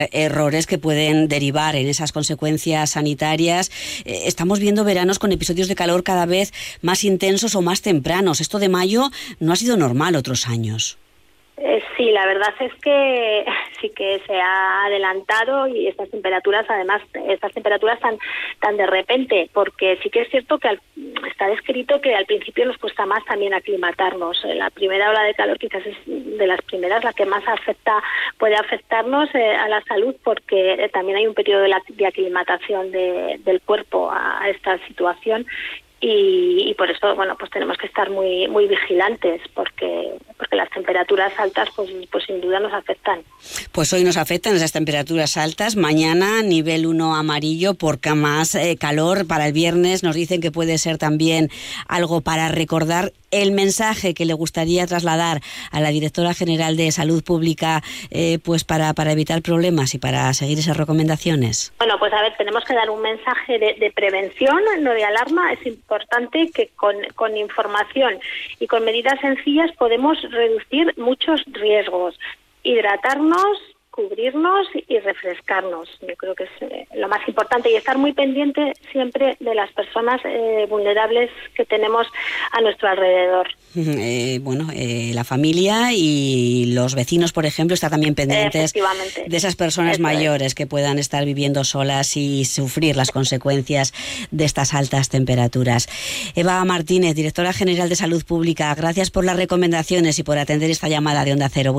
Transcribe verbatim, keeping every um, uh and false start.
errores que pueden derivar en esas consecuencias sanitarias. Eh, estamos viendo veranos con episodios de calor cada vez más intensos o más tempranos. Esto de mayo no ha sido normal otros años. Eh, sí, la verdad es que sí que se ha adelantado y estas temperaturas, además, estas temperaturas tan tan de repente, porque sí que es cierto que al, está descrito que al principio nos cuesta más también aclimatarnos. La primera ola de calor quizás es de las primeras, la que más afecta puede afectarnos eh, a la salud, porque eh, también hay un periodo de, la, de aclimatación de, del cuerpo a, a esta situación. Y, y por eso, bueno, pues tenemos que estar muy muy vigilantes, porque porque las temperaturas altas, pues pues sin duda nos afectan. Pues hoy nos afectan esas temperaturas altas. Mañana nivel uno amarillo, porque más eh, calor. Para el viernes nos dicen que puede ser también algo para recordar. El mensaje que le gustaría trasladar a la directora general de Salud Pública, eh, pues para para evitar problemas y para seguir esas recomendaciones. Bueno, pues a ver, tenemos que dar un mensaje de, de prevención, no de alarma. Es importante que con, con información y con medidas sencillas podemos reducir muchos riesgos. Hidratarnos, cubrirnos y refrescarnos. Yo creo que es eh, lo más importante, y estar muy pendiente siempre de las personas eh, vulnerables que tenemos a nuestro alrededor. Eh, bueno, eh, la familia y los vecinos, por ejemplo, están también pendientes de esas personas Eso mayores es. que puedan estar viviendo solas y sufrir las consecuencias de estas altas temperaturas. Eva Martínez, directora general de Salud Pública, gracias por las recomendaciones y por atender esta llamada de Onda Cero.